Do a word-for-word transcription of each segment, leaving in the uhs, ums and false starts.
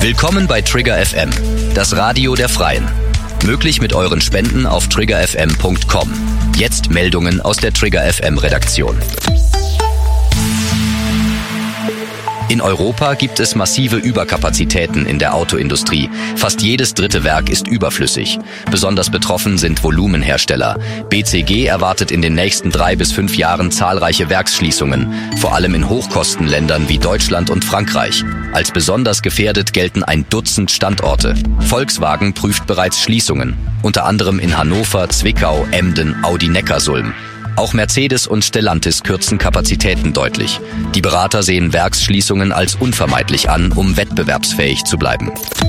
Willkommen bei Trigger F M, das Radio der Freien. Möglich mit euren Spenden auf trigger f m punkt com. Jetzt Meldungen aus der Trigger F M Redaktion. In Europa gibt es massive Überkapazitäten in der Autoindustrie. Fast jedes dritte Werk ist überflüssig. Besonders betroffen sind Volumenhersteller. B C G erwartet in den nächsten drei bis fünf Jahren zahlreiche Werksschließungen, vor allem in Hochkostenländern wie Deutschland und Frankreich. Als besonders gefährdet gelten ein Dutzend Standorte. Volkswagen prüft bereits Schließungen, unter anderem in Hannover, Zwickau, Emden, Audi-Neckarsulm. Auch Mercedes und Stellantis kürzen Kapazitäten deutlich. Die Berater sehen Werksschließungen als unvermeidlich an, um wettbewerbsfähig zu bleiben.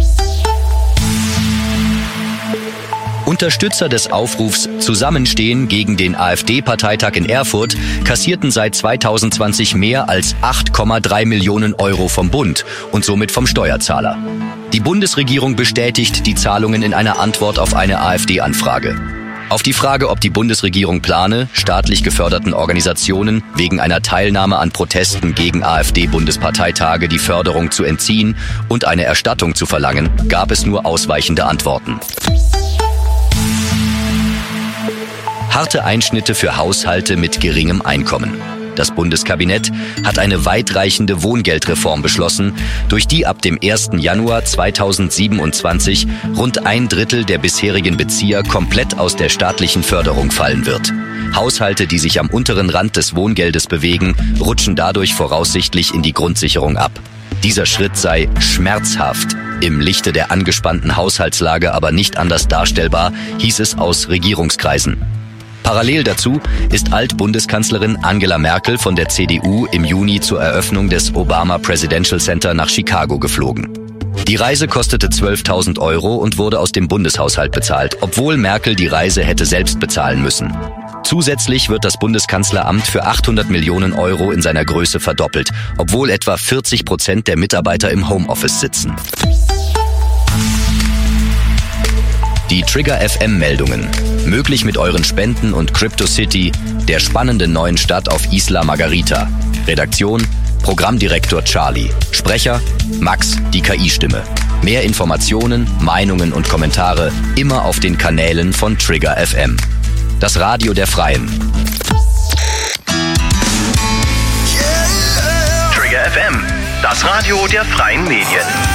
Unterstützer des Aufrufs Zusammenstehen gegen den AfD-Parteitag in Erfurt kassierten seit zweitausendzwanzig mehr als acht Komma drei Millionen Euro vom Bund und somit vom Steuerzahler. Die Bundesregierung bestätigt die Zahlungen in einer Antwort auf eine AfD-Anfrage. Auf die Frage, ob die Bundesregierung plane, staatlich geförderten Organisationen wegen einer Teilnahme an Protesten gegen AfD-Bundesparteitage die Förderung zu entziehen und eine Erstattung zu verlangen, gab es nur ausweichende Antworten. Harte Einschnitte für Haushalte mit geringem Einkommen. Das Bundeskabinett hat eine weitreichende Wohngeldreform beschlossen, durch die ab dem ersten Januar zweitausendsiebenundzwanzig rund ein Drittel der bisherigen Bezieher komplett aus der staatlichen Förderung fallen wird. Haushalte, die sich am unteren Rand des Wohngeldes bewegen, rutschen dadurch voraussichtlich in die Grundsicherung ab. Dieser Schritt sei schmerzhaft, im Lichte der angespannten Haushaltslage aber nicht anders darstellbar, hieß es aus Regierungskreisen. Parallel dazu ist Alt-Bundeskanzlerin Angela Merkel von der C D U im Juni zur Eröffnung des Obama Presidential Center nach Chicago geflogen. Die Reise kostete zwölftausend Euro und wurde aus dem Bundeshaushalt bezahlt, obwohl Merkel die Reise hätte selbst bezahlen müssen. Zusätzlich wird das Bundeskanzleramt für achthundert Millionen Euro in seiner Größe verdoppelt, obwohl etwa vierzig Prozent der Mitarbeiter im Homeoffice sitzen. Die Trigger F M-Meldungen. Möglich mit euren Spenden und CryptoCity, der spannenden neuen Stadt auf Isla Margarita. Redaktion, Programmdirektor Charlie. Sprecher, Max, die K I-Stimme. Mehr Informationen, Meinungen und Kommentare immer auf den Kanälen von Trigger F M. Das Radio der Freien. Trigger F M, das Radio der Freien Medien.